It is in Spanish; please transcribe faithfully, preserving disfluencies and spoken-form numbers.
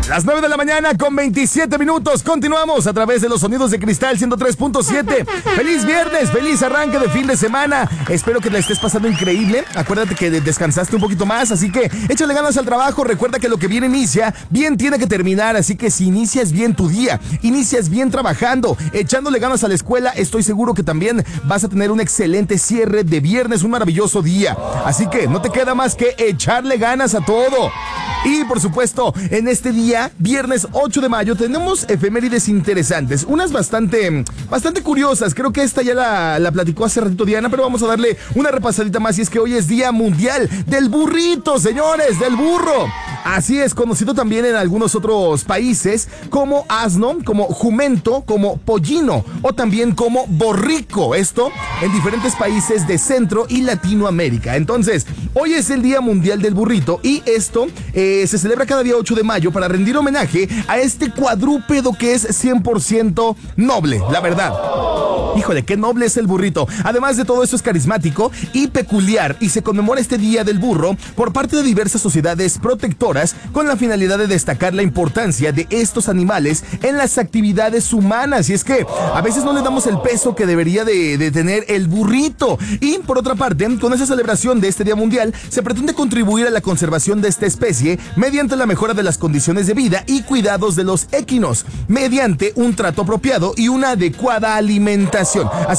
Las nueve de la mañana con veintisiete minutos. Continuamos a través de los sonidos de Cristal ciento tres punto siete. Feliz viernes, feliz arranque de fin de semana. Espero que la estés pasando increíble. Acuérdate que descansaste un poquito más, así que échale ganas al trabajo. Recuerda que lo que bien inicia, bien tiene que terminar. Así que si inicias bien tu día, inicias bien trabajando, echándole ganas a la escuela, estoy seguro que también vas a tener un excelente cierre de viernes, un maravilloso día. Así que no te queda más que echarle ganas a todo. Y por supuesto, en este día, viernes ocho de mayo, tenemos efemérides interesantes, unas bastante, bastante curiosas. Creo que esta ya la, la platicó hace ratito Diana, pero vamos a darle una repasadita más. Y es que hoy es Día Mundial del Burrito, señores, del burro. Así es, conocido también en algunos otros países como asno, como jumento, como pollino o también como borrico. Esto en diferentes países de Centro y Latinoamérica. Entonces, hoy es el Día Mundial del Burrito y esto eh, se celebra cada día ocho de mayo para rendir homenaje a este cuadrúpedo que es cien por ciento noble, la verdad. Híjole, qué noble es el burrito. Además de todo eso, es carismático y peculiar y se conmemora este Día del Burro por parte de diversas sociedades protectoras con la finalidad de destacar la importancia de estos animales en las actividades humanas. Y es que a veces no le damos el peso que debería de, de tener el burrito. Y por otra parte, con esa celebración de este Día Mundial, se pretende contribuir a la conservación de esta especie mediante la mejora de las condiciones de vida y cuidados de los equinos, mediante un trato apropiado y una adecuada alimentación. Así